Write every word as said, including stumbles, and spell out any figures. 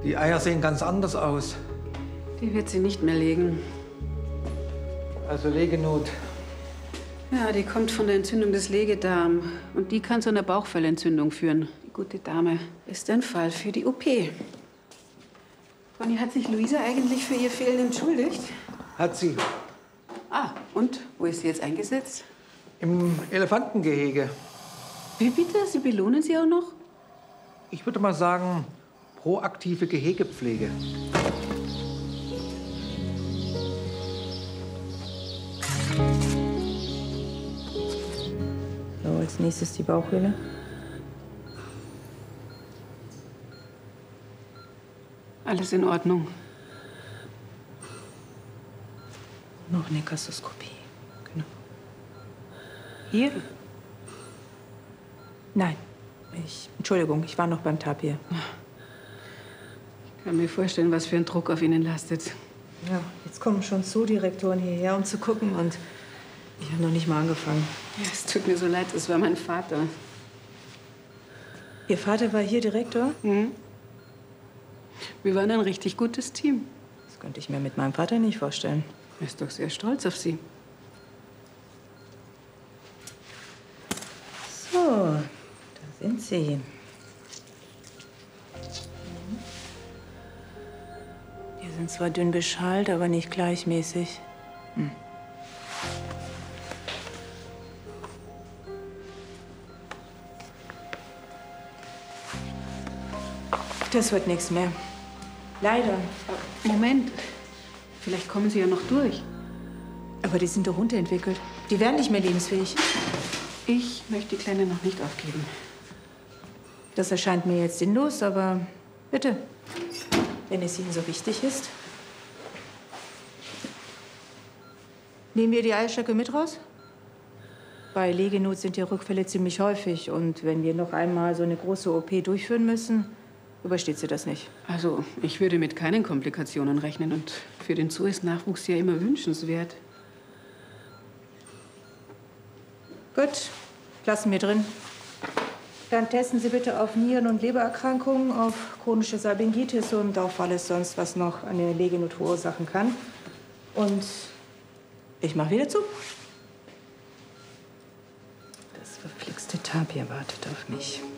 Die Eier sehen ganz anders aus. Die wird sie nicht mehr legen. Also Legenot. Ja, die kommt von der Entzündung des Legedarm. Und die kann zu einer Bauchfellentzündung führen. Die gute Dame ist ein Fall für die O P. Conny, hat sich Luisa eigentlich für ihr Fehlen entschuldigt? Hat sie. Ah, und? Wo ist sie jetzt eingesetzt? Im Elefantengehege. Wie bitte? Sie belohnen sie auch noch? Ich würde mal sagen, proaktive Gehegepflege. So, als nächstes die Bauchhöhle. Alles in Ordnung. Noch eine Gastroskopie. Genau. Hier? Nein. Ich, Entschuldigung, ich war noch beim Tapir. Ich kann mir vorstellen, was für ein Druck auf Ihnen lastet. Ja, jetzt kommen schon Zoodirektoren hierher, um zu gucken. Und ich habe noch nicht mal angefangen. Ja, es tut mir so leid, das war mein Vater. Ihr Vater war hier Direktor? Mhm. Wir waren ein richtig gutes Team. Das könnte ich mir mit meinem Vater nicht vorstellen. Er ist doch sehr stolz auf Sie. So, da sind Sie. Die sind zwar dünn beschalt, aber nicht gleichmäßig. Hm. Das wird nichts mehr. Leider. Moment. Vielleicht kommen Sie ja noch durch. Aber die sind doch unterentwickelt. Die werden nicht mehr lebensfähig. Ich möchte die Kleine noch nicht aufgeben. Das erscheint mir jetzt sinnlos, aber bitte, wenn es Ihnen so wichtig ist. Nehmen wir die Eierstöcke mit raus? Bei Legenot sind die Rückfälle ziemlich häufig. Und wenn wir noch einmal so eine große O P durchführen müssen, übersteht sie das nicht. Also, ich würde mit keinen Komplikationen rechnen. Und für den Zoo ist Nachwuchs ja immer wünschenswert. Gut, lassen wir drin. Dann testen Sie bitte auf Nieren- und Lebererkrankungen, auf chronische Salpingitis und auf alles sonst, was noch eine Legenot verursachen kann. Und ich mache wieder zu. Das verflixte Tapir wartet auf mich.